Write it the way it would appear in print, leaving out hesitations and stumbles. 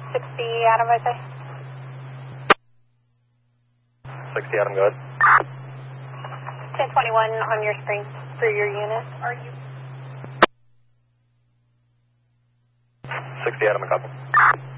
60 Adam, I say. 60 Adam, go ahead. 1021 on your screen for your unit. Are you? 60 Adam, a copy.